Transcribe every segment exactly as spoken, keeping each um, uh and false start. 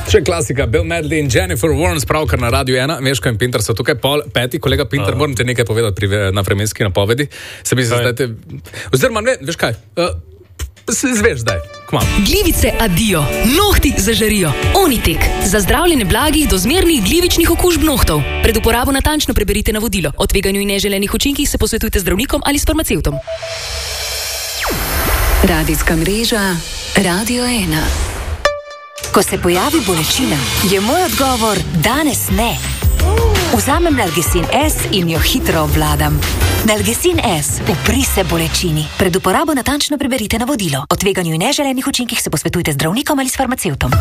Še klasika, Bill Medley in Jennifer Warnes, pravkar na Radiu ena, Meško in Pinter so tukaj, pol peti, kolega Pinter, moram ti nekaj povedati pri, na vremenski napovedi. Se bi zdaj te... Oziroma, ne, veš kaj, uh, zveš zdaj, kmalo. Glivice adijo, nohti zažarijo. Onitek, za zdravljenje blagih do zmernih glivičnih okužb nohtov. Pred uporabo natančno preberite navodilo. O tveganju in neželenih učinkih se posvetujte z zdravnikom ali s farmacevtom. Radijska mreža Radio ena. Ko se pojavi bolečina, je moj odgovor danes ne. Vzamem Nalgecin S in jo hitro obvladam. Nalgecin S, upri se bolečini. Pred uporabo natančno preberite navodilo. O tveganju in neželenih učinkih se posvetujte z zdravnikom ali s farmacevtom.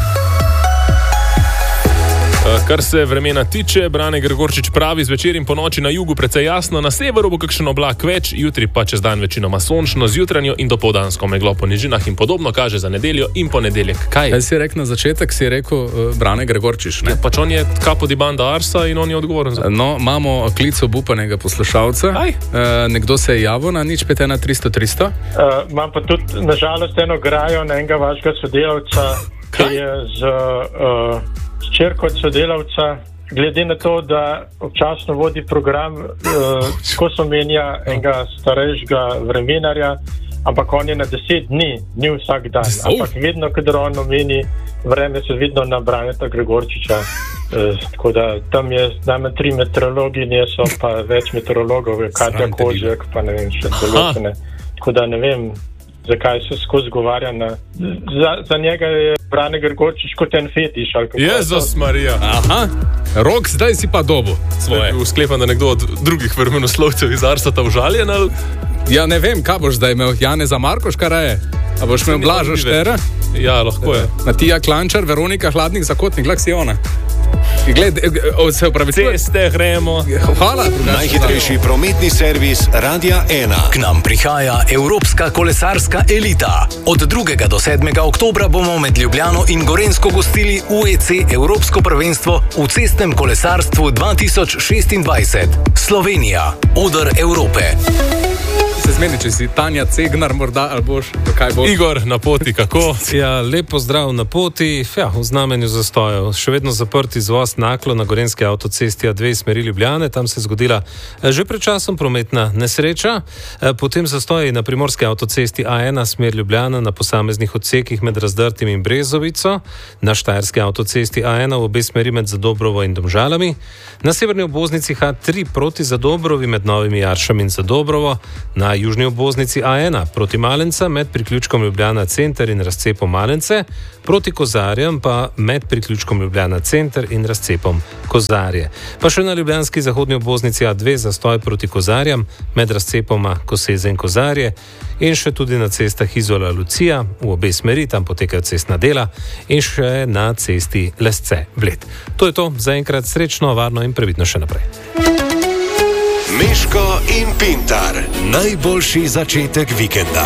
Kar se vremena tiče, Brane Gregorčič pravi, zvečer in po noči na jugu precej jasno, na severu bo kakšen oblak več, jutri pa čez dan večinoma sončno, z jutranjo in dopoldansko meglo po nižinah in podobno kaže za nedeljo in ponedeljek. Kaj? Kaj si rekel na začetek, si rekel uh, Brane Gregorčič, ne? Ja, pač on je kapo di banda Arsa in on je odgovoren za... No, imamo klic obupanega poslušalca. Kaj? Uh, nekdo se je javil na nič pet ena tristo tristo. Uh, imam pa tudi, nažalost, eno grajo na enega vašega sodelavca, ki je z... Uh, Čerko od sodelavca, glede na to, da občasno vodi program, uh, ko so menja enega starejšega vremenarja, ampak on je na deset dni, ni vsak dan. Ampak vedno, kadar on omeni vreme, se vedno na Braneta Gregorčiča. Uh, tako da tam je najmanj tri meteorologi, nje so pa več meteorologov, Katja Kozjak, pa ne vem, še določene. Tako da ne vem, zakaj se skozi govarja na... Za, za njega je Brane Gregorčič kot en fetiš. Jezus Marija. Aha, Rok, zdaj si pa dobo svoje. Sklepam, da nekdo od drugih vremenoslovcev iz Arsa ta užaljen, ali... Ja, ne vem, kaj boš zdaj imel, Janeza Markoš, kaj je? A boš imel Blaža Štera? Ja, lahko je. Matija Klančar, Veronika Hladnik, Zakotnik, lak si ona. Gled, se upravičujem. Ceste gremo. Hvala. Najhitrejši prometni servis Radia ena. K nam prihaja Evropska kolesarska elita. Od drugega do sedmega oktobra bomo med Ljubljano in Gorenjsko gostili U E C Evropsko prvenstvo v cestnem kolesarstvu dva tisoč šestindvajset. Slovenija, oder Evrope. Se zmeni, če si Tanja Cegnar morda, ali boš, kaj boš? Igor, na poti, kako? Ja, lep pozdrav na poti, ja, v znamenju zastojev. Še vedno zaprt izvoz Naklo na Gorenjski avtocesti A dve smeri Ljubljane, tam se je zgodila že pred časom prometna nesreča, potem zastoji na Primorski avtocesti A ena smer Ljubljana na posameznih odsekih med Razdrtim in Brezovico, na Štajerski avtocesti A ena v obe smeri med Zadobrovo in Domžalami, na severni obvoznici H tri proti Zadobrovi med Novimi Jaršami in Zadobrovo, na južni obvoznici A ena proti Malenca med priključkom Ljubljana center in razcepom Malence, proti Kozarjem pa med priključkom Ljubljana center in razcepom Kozarje. Pa še na ljubljanski zahodni obvoznici A dve zastoj proti Kozarjem med razcepoma Koseze in Kozarje in še tudi na cestah Izola Lucija v obe smeri, tam potekajo cestna dela in še na cesti Lesce Bled. To je to, zaenkrat srečno, varno in previdno še naprej. Meško in Pintar. Najboljši začetek vikenda.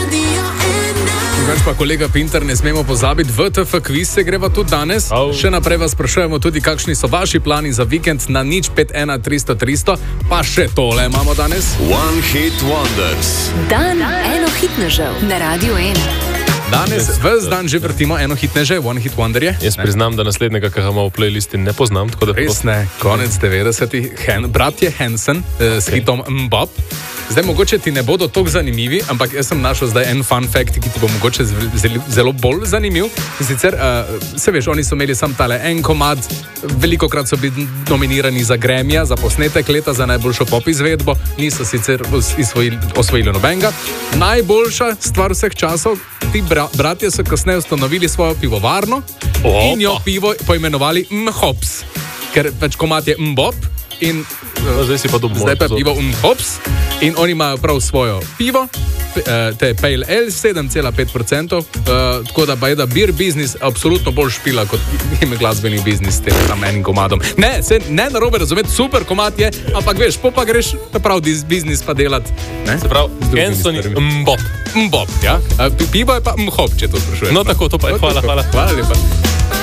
Več pa kolega Pintar, ne smemo pozabiti, V T F kviz se greva tudi danes. Oh. Še naprej vas sprašujemo tudi, kakšni so vaši plani za vikend na nič pet ena tristo tristo. Pa še tole imamo danes. One Hit Wonders. Dan eno hitnežev na Radio ena. Danes ves dan že vrtimo eno hitneže, One Hit Wonder je. Jaz priznam, da naslednjega, ki ga imamo v playlisti, ne poznam. Tako da res ne, konec devetdesetih, Hen, bratje Hansen eh, s okay. hitom Mbop. Zdaj mogoče ti ne bodo toliko zanimivi, ampak jaz sem našel zdaj en fun fact, ki ti bo mogoče zelo, zelo bolj zanimiv. In sicer, uh, se veš, oni so imeli sam tale en komad, velikokrat so bili nominirani za Grammy, za posnetek leta, za najboljšo pop izvedbo, niso sicer osvojili, osvojili nobenega. Najboljša stvar vseh časov, ti bra, bratje so kasneje ustanovili svojo pivovarno Opa. in jo pivo poimenovali Mhops, ker pač komad je Mbop. In uh, zdaj, pa zdaj pa je pivo Mhops in oni imajo prav svojo pivo, te Pale Ale, sedem cela pet procenta, uh, tako da pa je da beer biznis absolutno bolj špila kot ime glasbeni biznis s tem tam enim komadom. Ne, se ne narobe razumeti, super komad je, ampak veš, po pa greš prav biznis pa delati. Ne? Se pravi, Hanson je Mbop. Mbop, ja. Uh, pivo je pa Mhop, če to sprašuješ. No tako, to pa je, hvala, hvala. Hvala lepa.